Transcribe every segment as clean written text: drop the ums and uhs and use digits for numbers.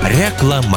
Reklama.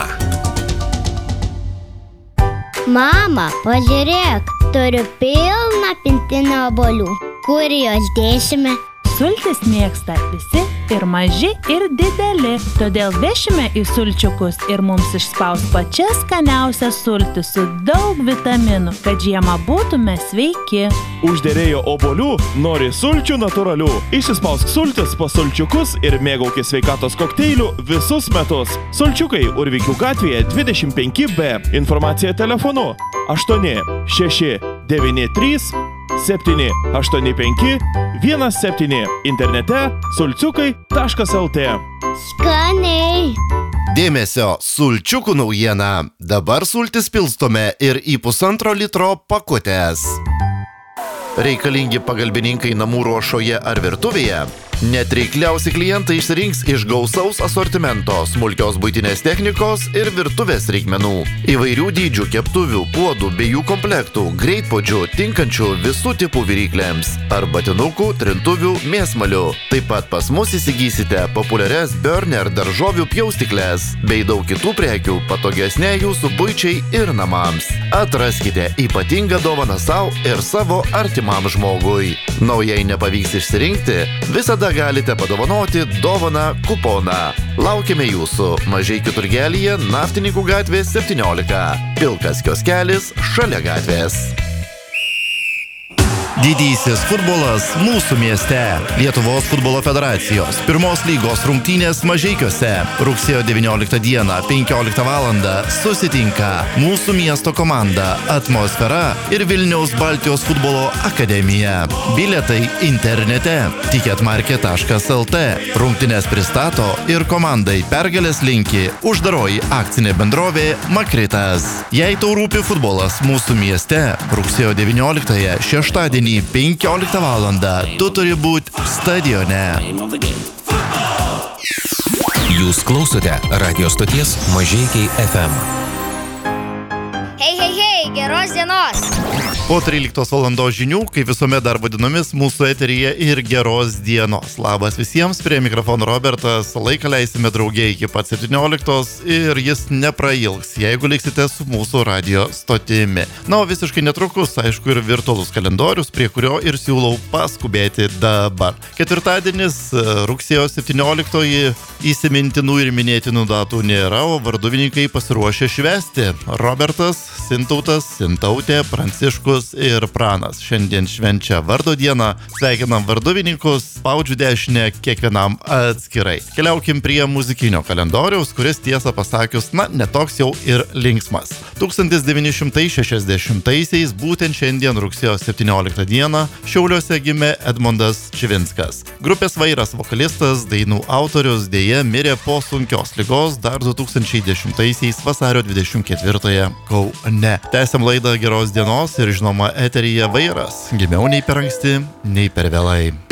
Mama, pažiūrėk, turiu pilną pintinę obuolių. Kur jos dėsime? Sultis mėgsta visi, ir maži, ir dideli. Todėl vešime į sulčiukus ir mums išspaus pačias skaniausias sultis su daug vitaminų, kad žiemą būtume sveiki. Užderėjo obuolių, nori sulčių natūralių. Išsispausk sultis po sulčiukus ir mėgaukis sveikatos kokteilių visus metus. Sulčiukai Urvykių gatvėje 25B. Informacija telefonu 8 6 9 3 785 17. Internete sulciukai.lt. Skaniai. Dėmesio, sulčiukų naujiena. Dabar sultis pilstome ir į 1,5 litro pakutės. Reikalingi pagalbininkai namų ruošoje ar virtuvėje? Net reikliausi klientai išsirinks iš gausaus asortimento, smulkios buitinės technikos ir virtuvės reikmenų. Įvairių dydžių keptuvių, puodų bei jų komplektų, greitpuodžių, tinkančių visų tipų viryklėms, arbatinukų, trintuvių, mėsmalių. Taip pat pas mus įsigysite populiarias Burner daržovių pjaustyklės bei daug kitų prekių patogesnė jūsų buičiai ir namams. Atraskite ypatingą dovaną savo ir savo artimam žmogui. Naujai nepavyks išsirinkti, visada galite padovanoti dovaną kuponą. Laukiame jūsų Mažeikių turgelyje, Naftininkų gatvė 17. Pilkas kioskelis šalia gatvės. Didysis futbolas mūsų mieste. Lietuvos futbolo federacijos pirmos lygos rungtynės Mažeikiuose. Rugsėjo 19 dieną 15 valandą susitinka mūsų miesto komanda Atmosfera ir Vilniaus Baltijos futbolo akademija. Bilietai internete ticketmarket.lt. Rungtynės pristato ir komandai pergalės linki uždaroji akcinė bendrovė Makritas. Jei tau rūpi futbolas mūsų mieste, rugsėjo 19 šeštadienį 15 valandą tu turi būti stadione. Jūs klausote radio stoties Mažeikiai FM. Hei, geros dienos. Po 13 valandos žinių, kaip visuomet darbo dienomis, mūsų eteryje ir geros dienos. Labas visiems, prie mikrofono Robertas, laiką leisime draugė iki pat 17 ir jis neprailgs, jeigu liksite su mūsų radio stotimi. Na, o visiškai netrukus, aišku, ir virtualus kalendorius, prie kurio ir siūlau paskubėti dabar. Ketvirtadienis, rugsėjo 17, įsimintinų ir minėtinų datų nėra, o varduvininkai pasiruošę švęsti. Robertas, Sintautas, Sintautė, Pranciškus ir Pranas šiandien švenčia vardo dieną. Sveikinam varduvininkus, spaudžiu dešinę kiekvienam atskirai. Keliaukim prie muzikinio kalendoriaus, kuris tiesą pasakius, netoks jau ir linksmas. 1960-aisiais, būtent šiandien rugsėjo 17 dieną, Šiauliuose gimė Edmundas Čivinskas. Grupės Vairas vokalistas, dainų autorius dėja mirė po sunkios ligos dar 2010-aisiais vasario 24-ąją Kaune. Tęsiam laidą geros dienos ir žinoma eteryje Vairas. Gimiau nei per anksti, nei per vėlai.